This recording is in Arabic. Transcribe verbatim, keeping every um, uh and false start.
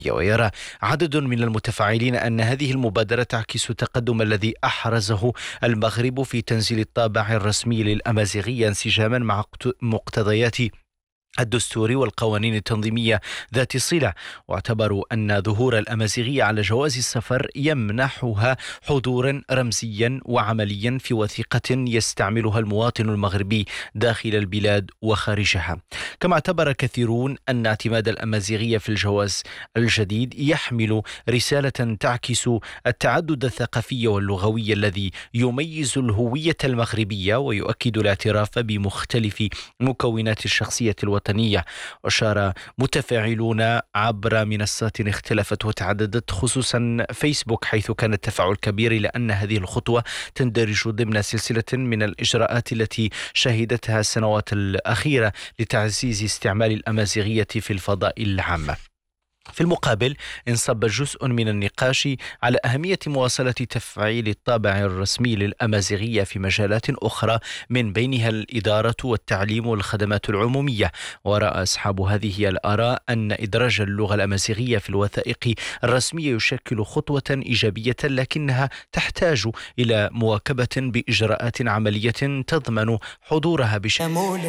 ويرى عدد من المتفاعلين أن هذه المبادرة تعكس التقدم الذي أحرزه المغرب في تنزيل الطابع الرسمي للأمازيغية انسجاما مع مقتضيات الدستوري والقوانين التنظيمية ذات الصلة. واعتبروا أن ظهور الأمازيغية على جواز السفر يمنحها حضورا رمزيا وعمليا في وثيقة يستعملها المواطن المغربي داخل البلاد وخارجها. كما اعتبر كثيرون أن اعتماد الأمازيغية في الجواز الجديد يحمل رسالة تعكس التعدد الثقافي واللغوي الذي يميز الهوية المغربية ويؤكد الاعتراف بمختلف مكونات الشخصية الوطنية. أشار متفاعلون عبر منصات اختلفت وتعددت خصوصا فيسبوك، حيث كان التفاعل كبير لأن هذه الخطوة تندرج ضمن سلسلة من الإجراءات التي شهدتها السنوات الأخيرة لتعزيز استعمال الأمازيغية في الفضاء العام. في المقابل انصب جزء من النقاش على أهمية مواصلة تفعيل الطابع الرسمي للأمازيغية في مجالات أخرى من بينها الإدارة والتعليم والخدمات العمومية. ورأى أصحاب هذه الآراء أن إدراج اللغة الأمازيغية في الوثائق الرسمية يشكل خطوة إيجابية، لكنها تحتاج إلى مواكبة بإجراءات عملية تضمن حضورها بشكل